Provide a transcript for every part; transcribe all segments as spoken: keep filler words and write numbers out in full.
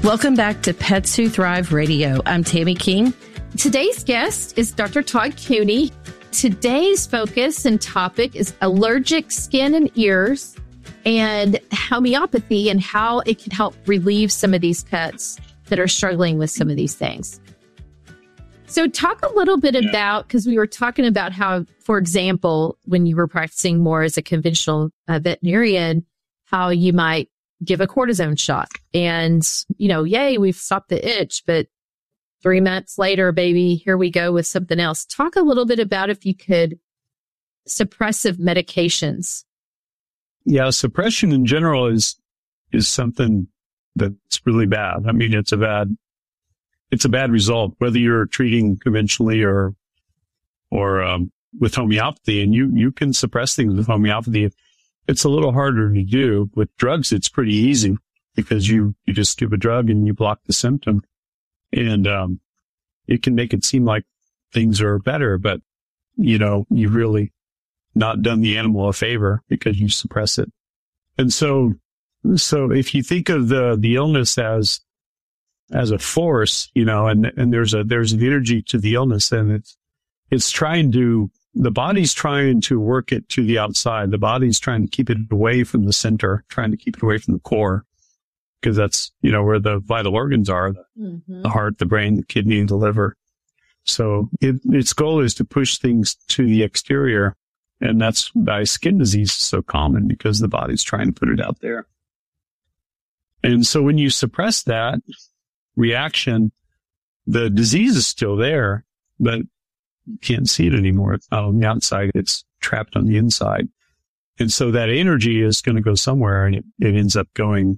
Welcome back to Pets Who Thrive Radio. I'm Tammy King. Today's guest is Doctor Todd Cooney. Today's focus and topic is allergic skin and ears and homeopathy and how it can help relieve some of these pets that are struggling with some of these things. So talk a little bit yeah. about, because we were talking about how, for example, when you were practicing more as a conventional uh, veterinarian, how you might give a cortisone shot and, you know, yay, we've stopped the itch, but three months later, baby, here we go with something else. Talk a little bit about, if you could, suppressive medications. Yeah, suppression in general is is something that's really bad. I mean, it's a bad it's a bad result, whether you're treating conventionally or or um, with homeopathy. And you you can suppress things with homeopathy. It's a little harder to do. With drugs, it's pretty easy because you you just give a drug and you block the symptom. And um, it can make it seem like things are better, but, you know, you've really not done the animal a favor because you suppress it. And so, so if you think of the, the illness as, as a force, you know, and, and there's a, there's an energy to the illness, and it's, it's trying to, the body's trying to work it to the outside. The body's trying to keep it away from the center, trying to keep it away from the core. Because that's, you know, where the vital organs are, the, mm-hmm. the heart, the brain, the kidney, and the liver. So it, its goal is to push things to the exterior. And that's why skin disease is so common, because the body's trying to put it out there. And so when you suppress that reaction, the disease is still there, but you can't see it anymore. It's not on the outside. It's trapped on the inside. And so that energy is going to go somewhere, and it, it ends up going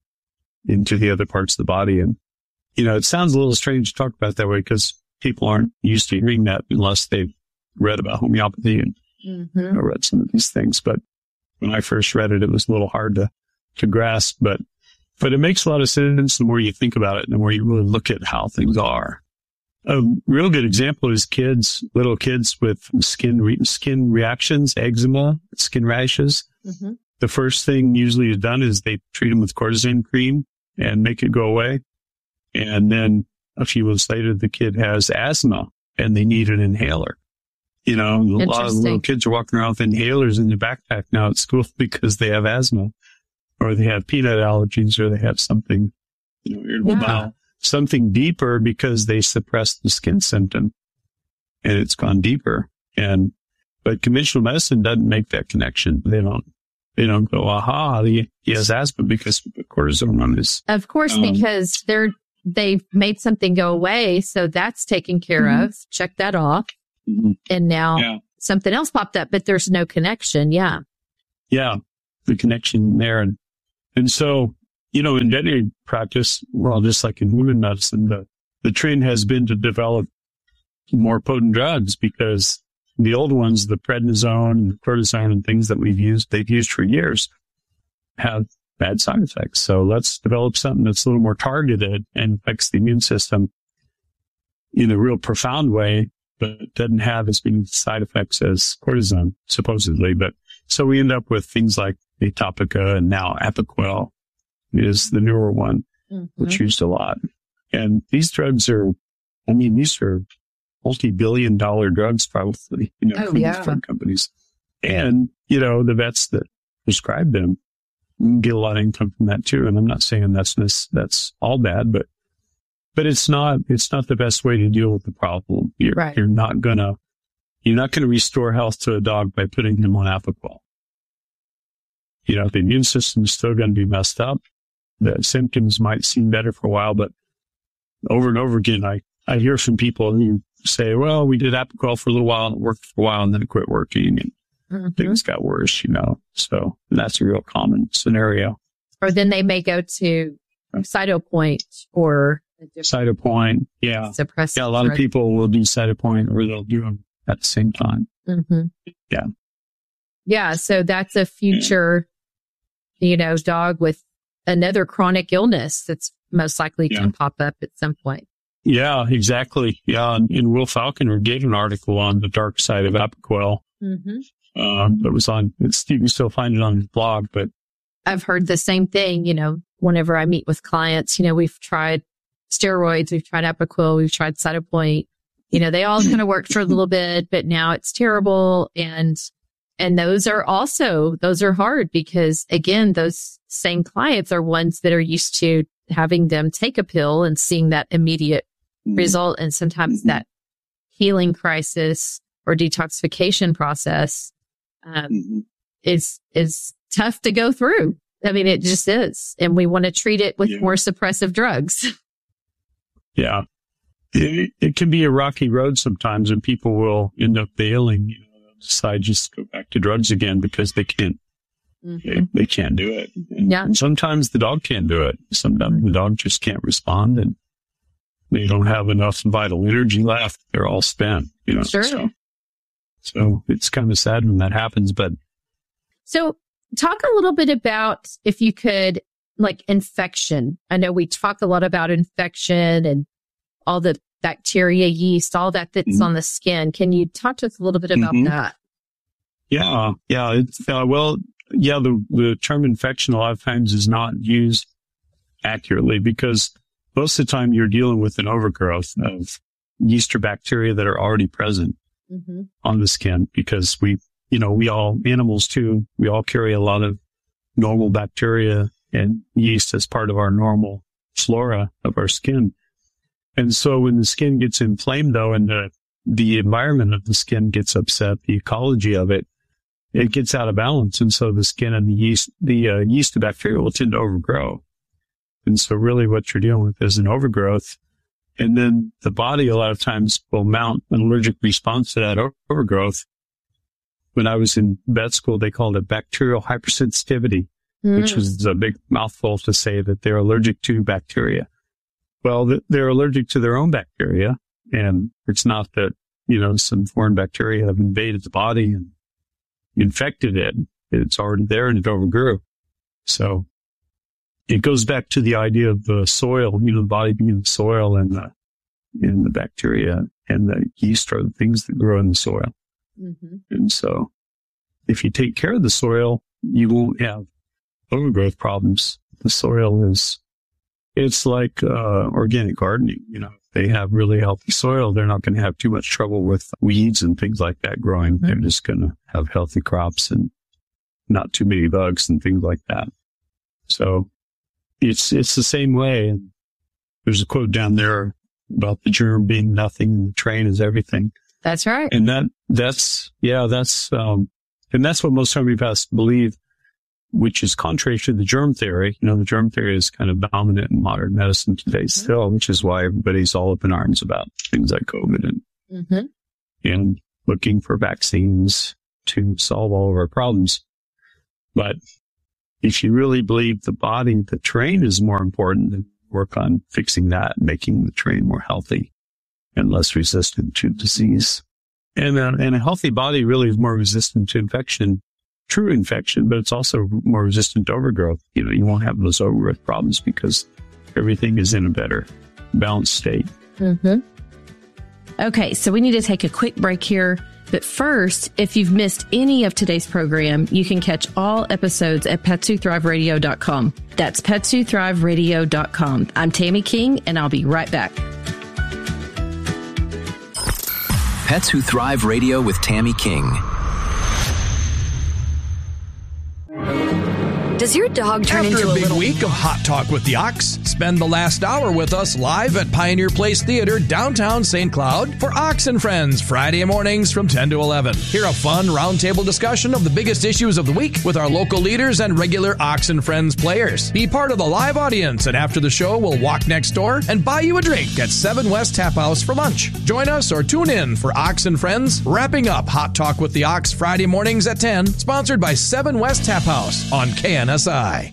into the other parts of the body. And, you know, it sounds a little strange to talk about it that way because people aren't used to hearing that unless they've read about homeopathy and mm-hmm. you know, read some of these things. But when I first read it, it was a little hard to, to grasp, but, but it makes a lot of sense the more you think about it and the more you really look at how things are. A real good example is kids, little kids with skin, re- skin reactions, eczema, skin rashes. Mm-hmm. The first thing usually is done is they treat them with cortisone cream and make it go away. And then a few months later, the kid has asthma and they need an inhaler. You know, a lot of little kids are walking around with inhalers in their backpack now at school because they have asthma, or they have peanut allergies, or they have something, you know, irritable yeah. bowel, something deeper because they suppressed the skin symptom and it's gone deeper. And, but conventional medicine doesn't make that connection. They don't. They don't go, aha, he, he has asthma because we put cortisone on his. Of course, um, because they're, they've made something go away. So that's taken care mm-hmm. of. Check that off. Mm-hmm. And now yeah. something else popped up, but there's no connection. Yeah. Yeah. The connection there. And, and so, you know, in veterinary practice, well, just like in human medicine, the, the trend has been to develop more potent drugs because the old ones, the prednisone and cortisone and things that we've used, they've used for years, have bad side effects. So let's develop something that's a little more targeted and affects the immune system in a real profound way, but doesn't have as many side effects as cortisone, supposedly. But so we end up with things like Atopica, and now Apoquel is the newer one, mm-hmm. which used a lot. And these drugs are, I mean, these are multi-billion dollar drugs, probably, you know, oh, from yeah. these drug companies. And, you know, the vets that prescribe them get a lot of income from that too. And I'm not saying that's, that's all bad, but, but it's not, it's not the best way to deal with the problem. You're, right. you're not gonna, you're not gonna restore health to a dog by putting him on Apoquel. You know, the immune system is still going to be messed up. The symptoms might seem better for a while, but over and over again, I, I hear from people who say, well, we did Apoquel for a little while and it worked for a while and then it quit working and mm-hmm. things got worse, you know. So that's a real common scenario. Or then they may go to Cytopoint or Cytopoint, yeah. Suppressive yeah, a lot drug. of people will do Cytopoint or they'll do them at the same time. Mm-hmm. Yeah. Yeah, so that's a future, yeah. you know, dog with another chronic illness that's most likely yeah. to pop up at some point. Yeah, exactly. Yeah, and, and Will Falconer gave an article on the dark side of Apoquel. Mm-hmm. Um, that was on, it's, you can still find it on his blog, but I've heard the same thing, you know, whenever I meet with clients, you know, we've tried steroids, we've tried Epiquil, we've tried Cytopoint. You know, they all kind of worked for a little bit, but now it's terrible. And, and those are also, those are hard because again, those same clients are ones that are used to having them take a pill and seeing that immediate mm-hmm. result. And sometimes mm-hmm. that healing crisis or detoxification process, um, mm-hmm. is, is tough to go through. I mean, it just is. And we want to treat it with yeah. more suppressive drugs. Yeah. It, it can be a rocky road sometimes, and people will end up bailing, you know, decide just to go back to drugs again because they can't, mm-hmm. they, they can't do it. And yeah. sometimes the dog can't do it. Sometimes mm-hmm. the dog just can't respond, and they don't have enough vital energy left. They're all spent, you know. Sure. So, so it's kind of sad when that happens, but. So talk a little bit about, if you could, like infection. I know we talk a lot about infection and all the bacteria, yeast, all that that's mm-hmm. on the skin. Can you talk to us a little bit about mm-hmm. that? Yeah. Yeah. It's, uh, well, yeah, the, the term infection a lot of times is not used accurately because most of the time you're dealing with an overgrowth of yeast or bacteria that are already present mm-hmm. on the skin because we, you know, we all, animals too, we all carry a lot of normal bacteria and yeast as part of our normal flora of our skin. And so when the skin gets inflamed, though, and the, the environment of the skin gets upset, the ecology of it, it gets out of balance. And so the skin and the yeast, the uh, yeast and bacteria will tend to overgrow. And so really what you're dealing with is an overgrowth. And then the body a lot of times will mount an allergic response to that overgrowth. When I was in vet school, they called it bacterial hypersensitivity, mm. which was a big mouthful to say that they're allergic to bacteria. Well, they're allergic to their own bacteria, and it's not that, you know, some foreign bacteria have invaded the body and infected it. It's already there and it overgrew. So it goes back to the idea of the soil, you know, the body being the soil, and the, and the bacteria and the yeast are the things that grow in the soil. Mm-hmm. And so if you take care of the soil, you won't have overgrowth problems. The soil is, it's like uh, organic gardening. You know, if they have really healthy soil, they're not going to have too much trouble with weeds and things like that growing. Mm-hmm. They're just going to have healthy crops and not too many bugs and things like that. So it's it's the same way. And there's a quote down there about the germ being nothing and the train is everything. That's right. And that that's yeah, that's um, and that's what most homeopaths believe, which is contrary to the germ theory. You know, the germ theory is kind of dominant in modern medicine today still, which is why everybody's all up in arms about things like COVID and, mm-hmm. and looking for vaccines to solve all of our problems. But if you really believe the body, the terrain is more important, then work on fixing that, making the terrain more healthy and less resistant to disease. And, uh, and a healthy body really is more resistant to infection. True infection, but it's also more resistant to overgrowth. You know, you won't have those overgrowth problems because everything is in a better balanced state. Mm-hmm. Okay, so we need to take a quick break here. But first, if you've missed any of today's program, you can catch all episodes at pets who thrive radio dot com. That's pets who thrive radio dot com. I'm Tammy King, and I'll be right back. Pets Who Thrive Radio with Tammy King. Does your dog turn After into a, a big little... week of Hot Talk with the Ox, spend the last hour with us live at Pioneer Place Theater, downtown Saint Cloud, for Ox and Friends, Friday mornings from ten to eleven. Hear a fun roundtable discussion of the biggest issues of the week with our local leaders and regular Ox and Friends players. Be part of the live audience, and after the show, we'll walk next door and buy you a drink at seven West Tap House for lunch. Join us or tune in for Ox and Friends, wrapping up Hot Talk with the Ox Friday mornings at ten, sponsored by seven West Tap House on K N S I.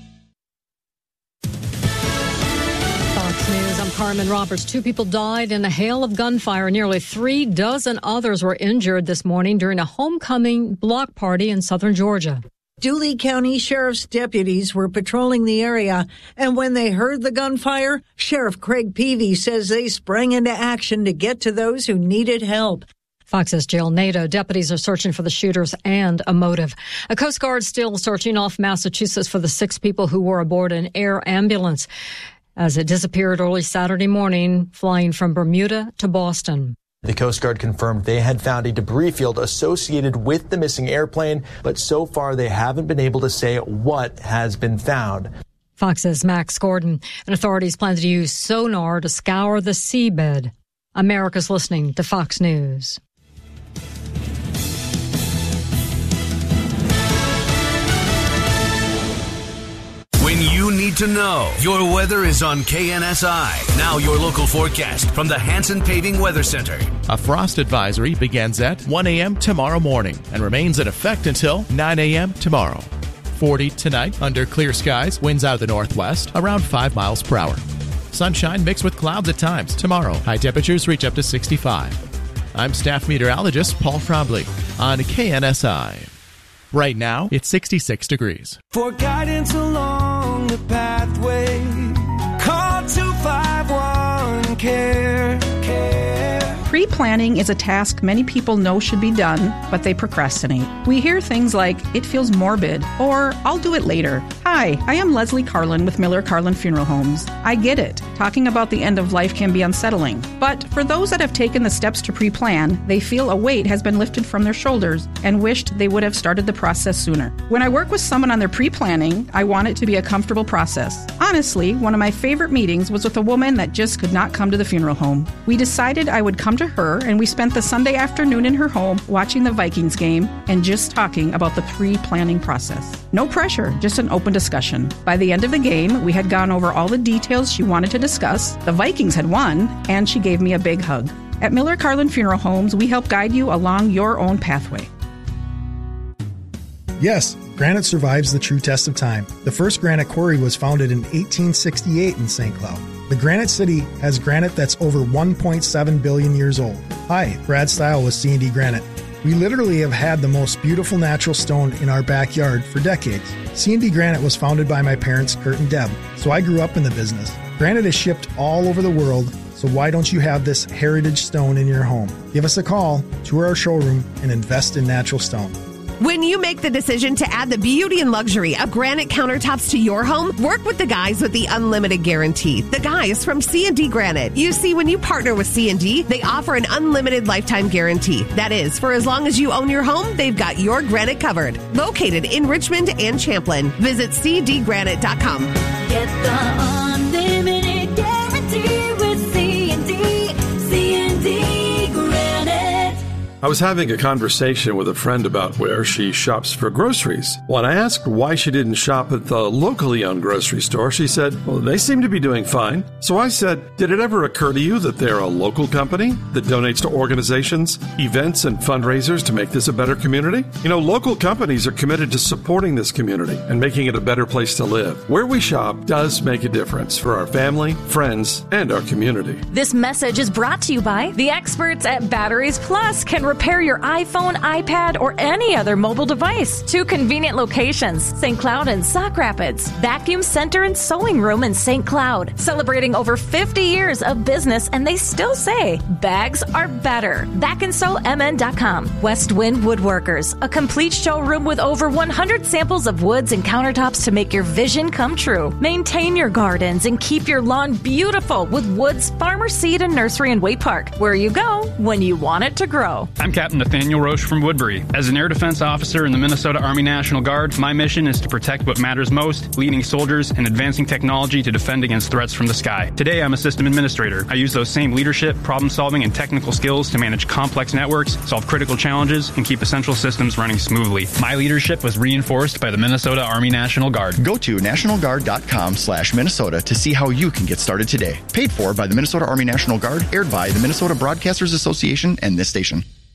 Fox News, I'm Carmen Roberts. Two people died in a hail of gunfire. Nearly three dozen others were injured this morning during a homecoming block party in southern Georgia. Dooley County Sheriff's deputies were patrolling the area, and when they heard the gunfire, Sheriff Craig Peavy says they sprang into action to get to those who needed help. Fox says jail NATO. Deputies are searching for the shooters and a motive. A Coast Guard still searching off Massachusetts for the six people who were aboard an air ambulance as it disappeared early Saturday morning, flying from Bermuda to Boston. The Coast Guard confirmed they had found a debris field associated with the missing airplane, but so far they haven't been able to say what has been found. Fox's Max Gordon. And authorities plan to use sonar to scour the seabed. America's listening to Fox News. When you need to know, your weather is on K N S I. Now your local forecast from the Hanson Paving Weather Center. A frost advisory begins at one a.m. tomorrow morning and remains in effect until nine a.m. tomorrow. forty tonight under clear skies, winds out of the northwest, around five miles per hour. Sunshine mixed with clouds at times. Tomorrow, high temperatures reach up to sixty-five. I'm staff meteorologist Paul Frobley on K N S I. Right now, it's sixty-six degrees. For guidance along the pathway, call two five one care. care. Pre-planning is a task many people know should be done, but they procrastinate. We hear things like, it feels morbid, or I'll do it later. Hi, I am Leslie Carlin with Miller Carlin Funeral Homes. I get it. Talking about the end of life can be unsettling. But for those that have taken the steps to pre-plan, they feel a weight has been lifted from their shoulders and wished they would have started the process sooner. When I work with someone on their pre-planning, I want it to be a comfortable process. Honestly, one of my favorite meetings was with a woman that just could not come to the funeral home. We decided I would come to her, and we spent the Sunday afternoon in her home watching the Vikings game and just talking about the pre-planning process. No pressure, just an open discussion. By the end of the game, we had gone over all the details she wanted to discuss, the Vikings had won, and she gave me a big hug. At Miller Carlin Funeral Homes, we help guide you along your own pathway. Yes, granite survives the true test of time. The first granite quarry was founded in eighteen sixty-eight in Saint Cloud. The Granite City has granite that's over one point seven billion years old. Hi, Brad Stile with C and D Granite. We literally have had the most beautiful natural stone in our backyard for decades. C and D Granite was founded by my parents, Kurt and Deb, so I grew up in the business. Granite is shipped all over the world, so why don't you have this heritage stone in your home? Give us a call, tour our showroom, and invest in natural stone. When you make the decision to add the beauty and luxury of granite countertops to your home, work with the guys with the unlimited guarantee. The guys from C and D Granite. You see, when you partner with C and D, they offer an unlimited lifetime guarantee. That is, for as long as you own your home, they've got your granite covered. Located in Richmond and Champlin. Visit c d granite dot com. Get the unlimited guarantee with C and D. C and D Granite. I was having a conversation with a friend about where she shops for groceries. When I asked why she didn't shop at the locally owned grocery store, she said, well, they seem to be doing fine. So I said, did it ever occur to you that they're a local company that donates to organizations, events, and fundraisers to make this a better community? You know, local companies are committed to supporting this community and making it a better place to live. Where we shop does make a difference for our family, friends, and our community. This message is brought to you by the experts at Batteries Plus. Can repair your iPhone, iPad, or any other mobile device. Two convenient locations, Saint Cloud and Sauk Rapids. Vacuum Center and Sewing Room in Saint Cloud. Celebrating over fifty years of business, and they still say bags are better. back and sew m n dot com. West Wind Woodworkers. A complete showroom with over one hundred samples of woods and countertops to make your vision come true. Maintain your gardens and keep your lawn beautiful with Woods Farmer Seed and Nursery in Waite Park, where you go when you want it to grow. I'm Captain Nathaniel Roche from Woodbury. As an air defense officer in the Minnesota Army National Guard, my mission is to protect what matters most, leading soldiers and advancing technology to defend against threats from the sky. Today, I'm a system administrator. I use those same leadership, problem-solving, and technical skills to manage complex networks, solve critical challenges, and keep essential systems running smoothly. My leadership was reinforced by the Minnesota Army National Guard. Go to national guard dot com slash Minnesota to see how you can get started today. Paid for by the Minnesota Army National Guard, aired by the Minnesota Broadcasters Association and this station.